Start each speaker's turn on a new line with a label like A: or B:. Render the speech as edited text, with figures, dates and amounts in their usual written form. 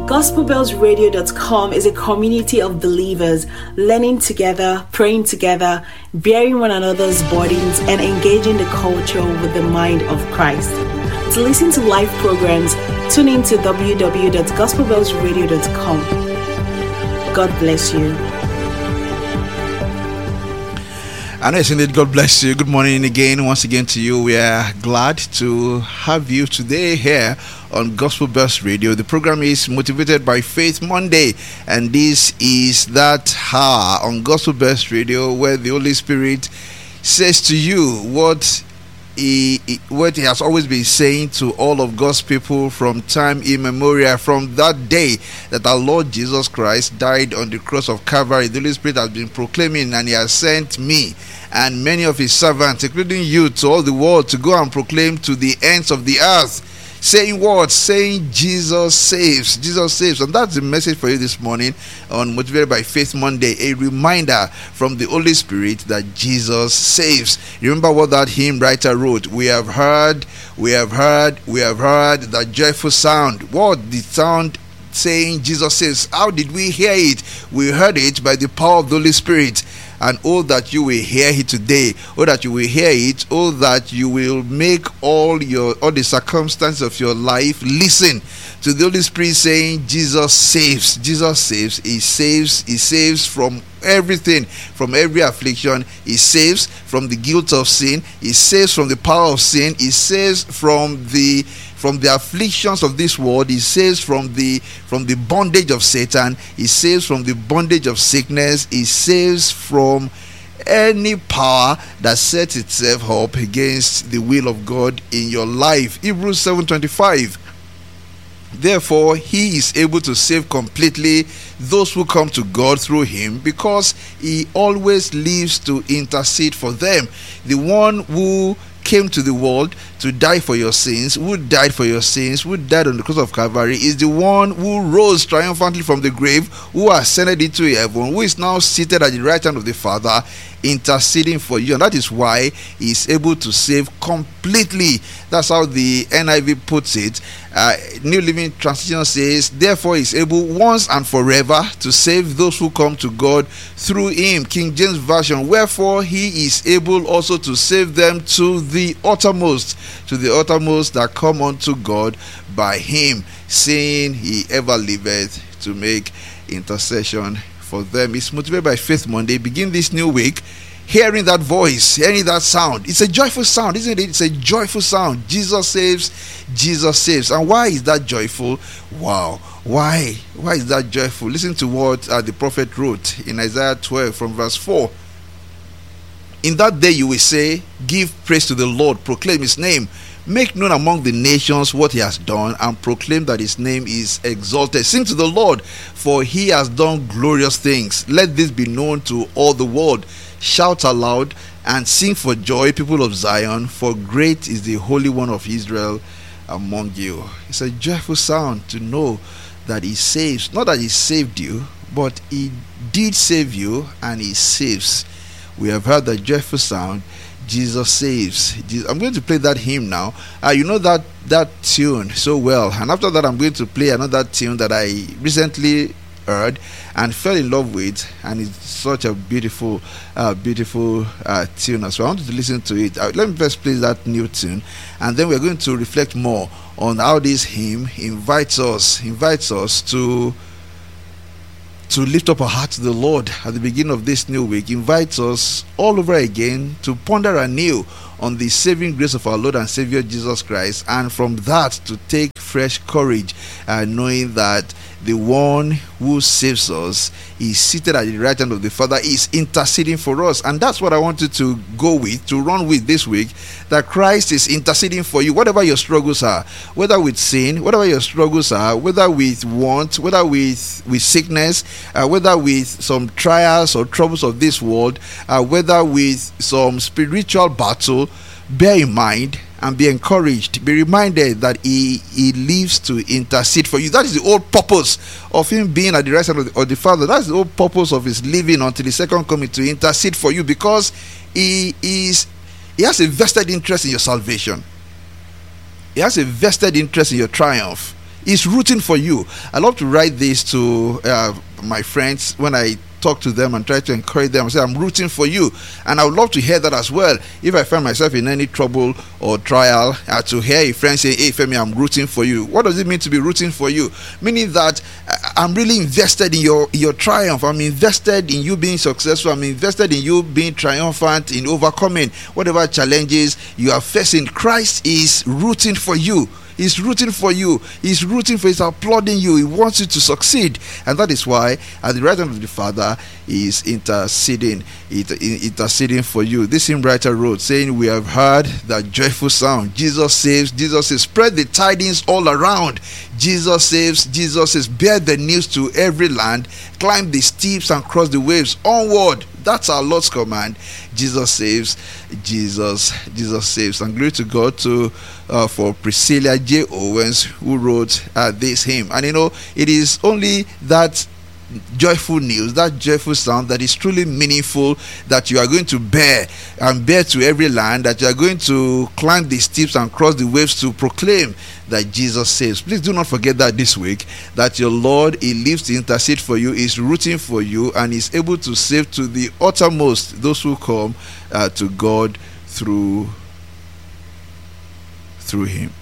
A: GospelBellsRadio.com is a community of believers learning together, praying together, bearing one another's burdens, and engaging the culture with the mind of Christ. To listen to live programs, tune in to www.gospelbellsradio.com. God bless you.
B: And yes, indeed, God bless you. Good morning again, once again to you. We are glad to have you today here on Gospel Bells Radio. The program is Motivated by Faith Monday, and this is that hour on Gospel Bells Radio where the Holy Spirit says to you what he has always been saying to all of God's people from time immemorial, from that day that our Lord Jesus Christ died on the cross of Calvary. The Holy Spirit has been proclaiming, and he has sent me and many of his servants, including you, to all the world to go and proclaim to the ends of the earth, saying what? Saying Jesus saves. Jesus saves. And that's the message for you this morning on Motivated by Faith Monday. A reminder from the Holy Spirit that Jesus saves. Remember what that hymn writer wrote. We have heard that joyful sound. What? The sound saying Jesus saves. How did we hear it? We heard it by the power of the Holy Spirit. And oh, that you will hear it today. Oh, that you will hear it. Oh, that you will make all the circumstances of your life listen to the Holy Spirit saying, Jesus saves. Jesus saves. He saves. He saves from everything, from every affliction. He saves from the guilt of sin. He saves from the power of sin. He saves from the afflictions of this world. He saves from the bondage of Satan. He saves from the bondage of sickness. He saves from any power that sets itself up against the will of God in your life. Hebrews 7:25. Therefore, he is able to save completely those who come to God through him, because he always lives to intercede for them. The one who came to the world to die for your sins, who died for your sins, who died on the cross of Calvary, is the one who rose triumphantly from the grave, who ascended into heaven, who is now seated at the right hand of the Father, interceding for you. And that is why he is able to save completely. That's how the NIV puts it. New Living Translation says, therefore he is able once and forever to save those who come to God through him. King James Version, wherefore he is able also to save them to the uttermost that come unto God by him, seeing he ever liveth to make intercession for them. It's Motivated by Faith Monday. Begin this new week hearing that voice, hearing that sound. It's a joyful sound, isn't it? It's a joyful sound. Jesus saves. Jesus saves. And why is that joyful? Wow. Why is that joyful? Listen to what the prophet wrote in Isaiah 12 from verse 4. In that day you will say, give praise to the Lord, proclaim his name, make known among the nations what he has done, and proclaim that his name is exalted. Sing to the Lord, for he has done glorious things. Let this be known to all the world. Shout aloud and sing for joy, people of Zion, for great is the Holy One of Israel among you. It's a joyful sound to know that he saves. Not that he saved you, but he did save you, and he saves. We have heard the joyful sound. Jesus saves. I'm going to play that hymn now. You know that tune so well. And after that, I'm going to play another tune that I recently heard and fell in love with, and it's such a beautiful tune as well. I want you to listen to it. Let me first play that new tune, and then we're going to reflect more on how this hymn invites us to lift up our heart to the Lord at the beginning of this new week, invites us all over again to ponder anew on the saving grace of our Lord and Savior Jesus Christ, and from that to take fresh courage, knowing that the one who saves us is seated at the right hand of the Father, is interceding for us. And that's what I wanted to go with, to run with this week, that Christ is interceding for you, whatever your struggles are, whether with sin, whatever your struggles are, whether with want, whether with sickness, whether with some trials or troubles of this world, whether with some spiritual battle. Bear in mind and be encouraged. Be reminded that he lives to intercede for you. That is the whole purpose of him being at the right hand of the Father. That's the whole purpose of his living until the second coming, to intercede for you, because he has a vested interest in your salvation. He has a vested interest in your triumph. He's rooting for you. I love to write this to my friends when I talk to them and try to encourage them. I say, I'm rooting for you. And I would love to hear that as well. If I find myself in any trouble or trial, to hear a friend say, hey Femi, I'm rooting for you. What does it mean to be rooting for you? Meaning that I'm really invested in your triumph. I'm invested in you being successful. I'm invested in you being triumphant, in overcoming whatever challenges you are facing. Christ is rooting for you. He's rooting for you. He's rooting for you. He's applauding you. He wants you to succeed. And that is why, at the right hand of the Father, he is interceding for you. This hymn writer wrote, saying, we have heard that joyful sound. Jesus saves. Jesus says, spread the tidings all around. Jesus saves. Jesus says, bear the news to every land. Climb the steeps and cross the waves. Onward. That's our Lord's command. Jesus saves. Jesus saves. And glory to God for Priscilla J. Owens, who wrote this hymn. And it is only that joyful news, that joyful sound, that is truly meaningful, that you are going to bear to every land, that you are going to climb the steeps and cross the waves to proclaim that Jesus saves. Please do not forget that this week, that your Lord, he lives to intercede for you, is rooting for you, and is able to save to the uttermost those who come to God through him.